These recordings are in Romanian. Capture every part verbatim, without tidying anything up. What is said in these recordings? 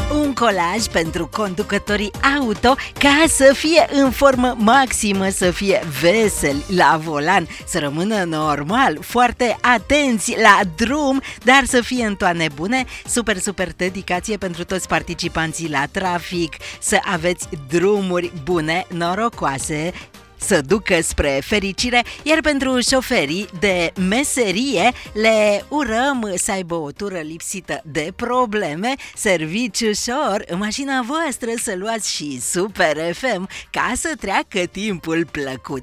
Un colaj pentru conducătorii auto ca să fie în formă maximă, să fie veseli la volan, să rămână normal, foarte atenți la drum, dar să fie în toane bune. Super, super dedicație pentru toți participanții la trafic, să aveți drumuri bune, norocoase, să ducă spre fericire, iar pentru șoferii de meserie le urăm să aibă o tură lipsită de probleme, serviciu ușor în mașina voastră, să luați și Super F M ca să treacă timpul plăcut.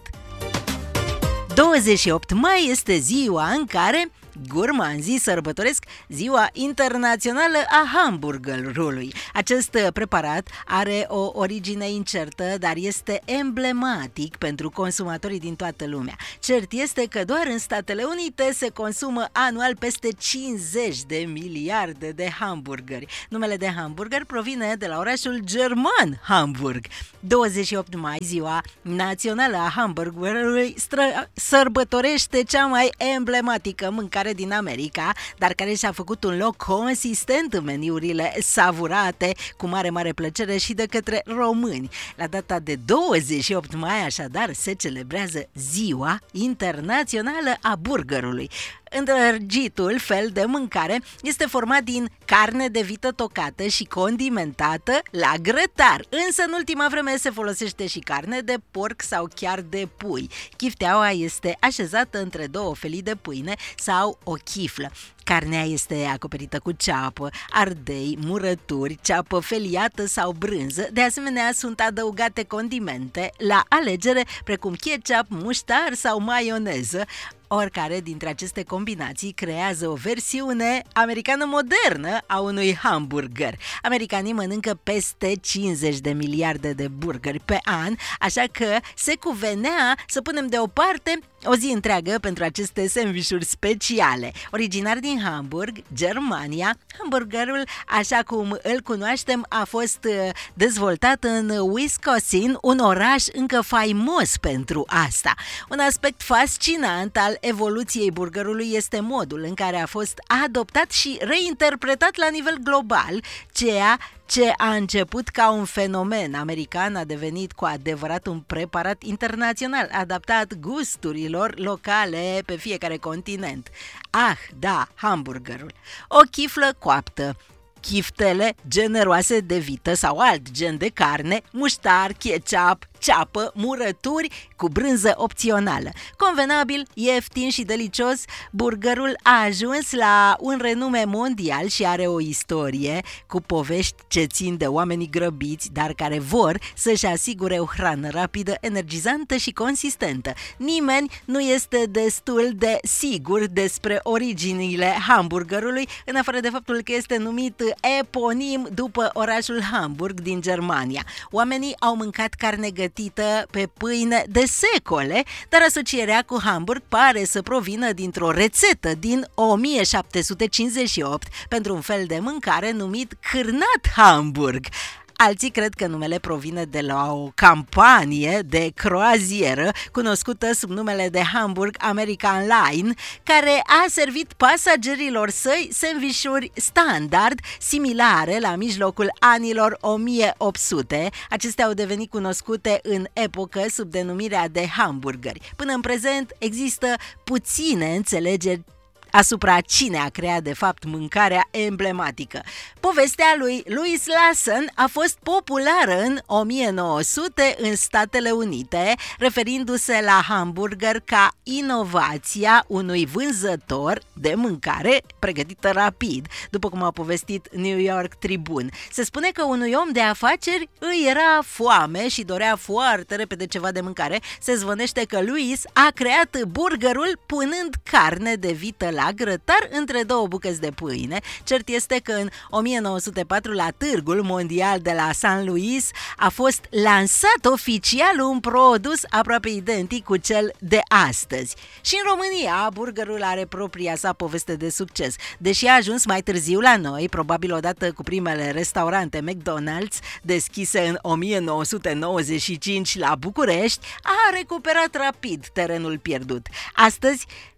douăzeci și opt mai este ziua în care gurmanzii sărbătoresc Ziua Internațională a Hamburgerului. Acest preparat are o origine incertă, dar este emblematic pentru consumatorii din toată lumea. Cert este că doar în Statele Unite se consumă anual peste cincizeci de miliarde de hamburgeri. Numele de hamburger provine de la orașul german Hamburg. douăzeci și opt mai, Ziua Națională a Hamburgerului, stră- sărbătorește cea mai emblematică mâncare din America, dar care și-a făcut un loc consistent în meniurile savurate cu mare, mare plăcere și de către români. La data de douăzeci și opt mai, așadar, se celebrează Ziua Internațională a Burgerului. Întregitul fel de mâncare este format din carne de vită tocată și condimentată la grătar, însă în ultima vreme se folosește și carne de porc sau chiar de pui. Chifteaua este așezată între două felii de pâine sau o chiflă. Carnea este acoperită cu ceapă, ardei, murături, ceapă feliată sau brânză. De asemenea, sunt adăugate condimente la alegere, precum ketchup, muștar sau maioneză. Oricare dintre aceste combinații creează o versiune americană modernă a unui hamburger. Americanii mănâncă peste cincizeci de miliarde de burgeri pe an, așa că se cuvenea să punem deoparte o zi întreagă pentru aceste sandvișuri speciale. Originar din Hamburg, Germania, hamburgerul, așa cum îl cunoaștem, a fost dezvoltat în Wisconsin, un oraș încă faimos pentru asta. Un aspect fascinant al evoluției burgerului este modul în care a fost adoptat și reinterpretat la nivel global, ceea ce a început ca un fenomen american a devenit cu adevărat un preparat internațional, adaptat gusturilor locale pe fiecare continent. Ah, da, hamburgerul. O chiflă coaptă, chiftele generoase de vită sau alt gen de carne, muștar, ketchup, ceapă, murături cu brânză opțională. Convenabil, ieftin și delicios, burgerul a ajuns la un renume mondial și are o istorie cu povești ce țin de oamenii grăbiți, dar care vor să-și asigure o hrană rapidă, energizantă și consistentă. Nimeni nu este destul de sigur despre originile hamburgerului, în afară de faptul că este numit eponim după orașul Hamburg din Germania. Oamenii au mâncat carne gătită pe pâine de secole, dar asocierea cu Hamburg pare să provină dintr-o rețetă din o mie șapte sute cincizeci și opt pentru un fel de mâncare numit cârnat Hamburg. Alții cred că numele provine de la o campanie de croazieră cunoscută sub numele de Hamburg American Line, care a servit pasagerilor săi sandvișuri standard similare la mijlocul anilor o mie opt sute. Acestea au devenit cunoscute în epocă sub denumirea de hamburgeri. Până în prezent există puține înțelegeri asupra cine a creat de fapt mâncarea emblematică. Povestea lui Louis Lasson a fost populară în o mie nouă sute în Statele Unite, referindu-se la hamburger ca inovația unui vânzător de mâncare pregătită rapid, după cum a povestit New York Tribune. Se spune că unui om de afaceri îi era foame și dorea foarte repede ceva de mâncare. Se zvănește că Louis a creat burgerul punând carne de vită la grătar între două bucăți de pâine. Cert este că în o mie nouă sute patru, la Târgul Mondial de la Saint Louis, a fost lansat oficial un produs aproape identic cu cel de astăzi. Și în România, burgerul are propria sa poveste de succes. Deși a ajuns mai târziu la noi, probabil odată cu primele restaurante McDonald's deschise în o mie nouă sute nouăzeci și cinci la București, a recuperat rapid terenul pierdut. Astăzi,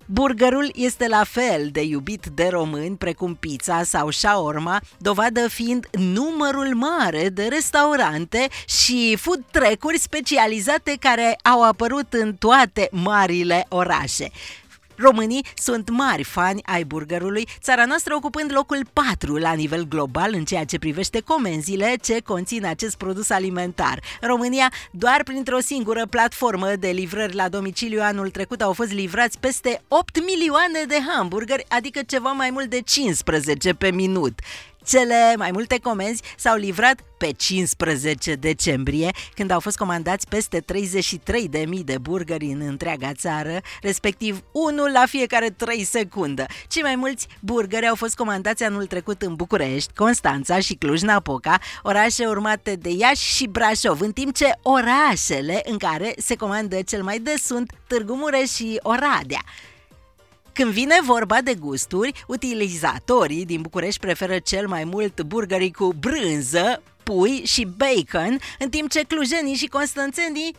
Burgerul este la fel de iubit de români precum pizza sau shawarma, dovadă fiind numărul mare de restaurante și food truck-uri specializate care au apărut în toate marile orașe. Românii sunt mari fani ai burgerului, țara noastră ocupând locul patru la nivel global în ceea ce privește comenzile ce conțin acest produs alimentar. România, doar printr-o singură platformă de livrări la domiciliu anul trecut au fost livrați peste opt milioane de hamburgeri, adică ceva mai mult de cincisprezece pe minut. Cele mai multe comenzi s-au livrat pe cincisprezece decembrie, când au fost comandați peste treizeci și trei de mii de burgeri în întreaga țară, respectiv unul la fiecare trei secunde. Cei mai mulți burgeri au fost comandați anul trecut în București, Constanța și Cluj-Napoca, orașe urmate de Iași și Brașov, în timp ce orașele în care se comandă cel mai des sunt Târgu Mureș și Oradea. Când vine vorba de gusturi, utilizatorii din București preferă cel mai mult burgerii cu brânză, pui și bacon, în timp ce clujenii și constanțenii